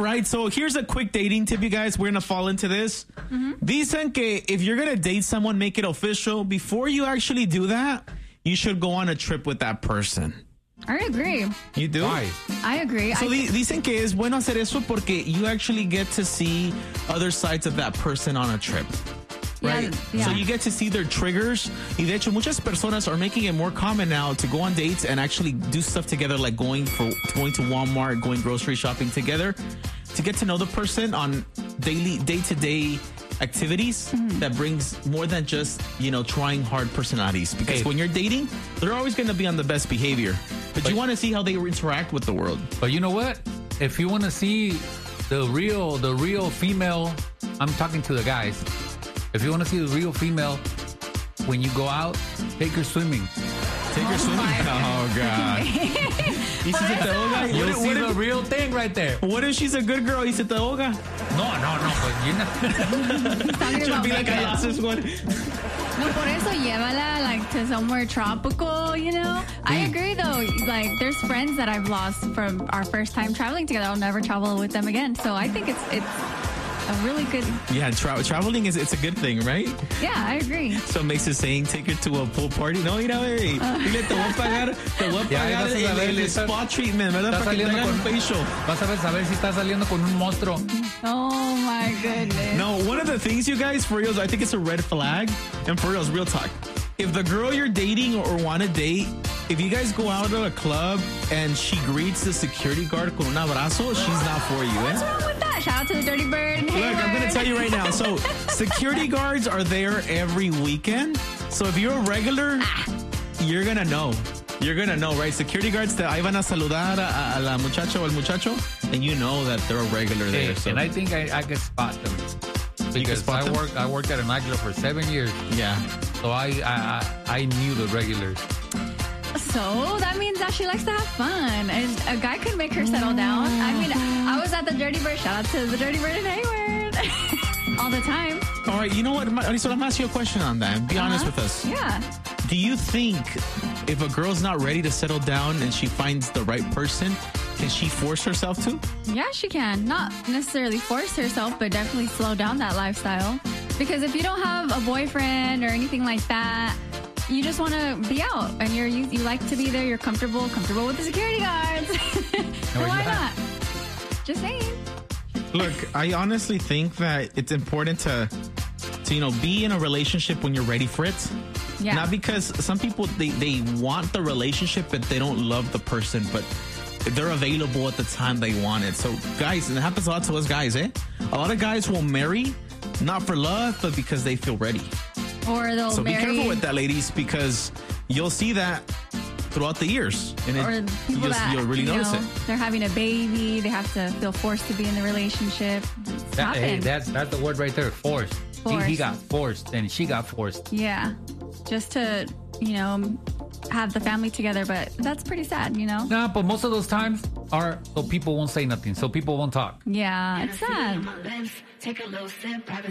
right. So here's a quick dating tip, you guys. We're going to fall into this. Dicen que if you're going to date someone, make it official. Before you actually do that, you should go on a trip with that person. I agree. You do? Why? I agree. So dicen que es bueno hacer eso porque you actually get to see other sides of that person on a trip. Right? Yeah. So you get to see their triggers. Y de hecho, muchas personas are making it more common now to go on dates and actually do stuff together, like going to Walmart, going grocery shopping together, to get to know the person on day-to-day activities that brings more than just, trying hard personalities. Because when you're dating, they're always going to be on the best behavior. But you want to see how they interact with the world. But you know what? If you want to see the real female, I'm talking to the guys. If you want to see the real female, when you go out, take her swimming. Take her swimming. Oh, God. You'll see the real thing right there. What if she's a good girl? Y se te ahoga? No, but you're not. Should be like a one. No, por eso llévala to somewhere tropical, I agree though. Like there's friends that I've lost from our first time traveling together. I'll never travel with them again. So I think it's a really good. Yeah, traveling it's a good thing, right? Yeah, I agree. So Mace is saying take her to a pool party. No, dile, te voy a pagar el spa treatment, ¿verdad? Para que te hagan un facial. Vas a saber si estás saliendo con un monstruo. Oh my goodness. No, one of the things, you guys, for reals, I think it's a red flag. And for reals, real talk. If the girl you're dating or want to date, if you guys go out to a club and she greets the security guard con un abrazo, she's not for you. What's wrong with that? Shout out to the Dirty Bird. And Look, I'm going to tell you right now. So security guards are there every weekend. So if you're a regular, you're going to know. You're going to know, right? Security guards, ahí van a saludar a la muchacha o el muchacho, and you know that they're a regular there. So. And I think I can spot them. Because I worked at a nightclub for 7 years. Yeah. So I knew the regulars. So that means that she likes to have fun. And a guy could make her settle down. I mean, I was at the Dirty Bird. Shout out to the Dirty Bird in Hayward. All the time. All right, you know what? So I'm asking you a question on that. Be honest with us. Yeah. Do you think if a girl's not ready to settle down and she finds the right person, can she force herself to? Yeah, she can. Not necessarily force herself, but definitely slow down that lifestyle. Because if you don't have a boyfriend or anything like that, you just want to be out and you like to be there. You're comfortable with the security guards. So why not? Just saying. Look, I honestly think that it's important to be in a relationship when you're ready for it. Yeah. Not because some people, they want the relationship, but they don't love the person, but they're available at the time they want it. So guys, and it happens a lot to us guys, A lot of guys will marry, not for love, but because they feel ready. Or they'll So marry. be careful with that, ladies, because you'll see that throughout the years. And or people you'll really notice it. They're having a baby. They have to feel forced to be in the relationship. That's the word right there, forced. He got forced and she got forced. Yeah. Just to, have the family together. But that's pretty sad, Nah, but most of those times are so people won't say nothing. So people won't talk. Yeah, it's sad. Take a little sip,